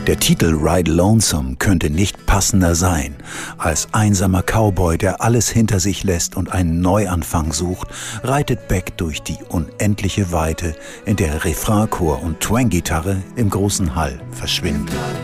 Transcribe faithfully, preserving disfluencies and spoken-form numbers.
Der Titel Ride Lonesome könnte nicht passender sein. Als einsamer Cowboy, der alles hinter sich lässt und einen Neuanfang sucht, reitet Beck durch die unendliche Weite, in der Refrainchor und Twanggitarre im großen Hall verschwinden.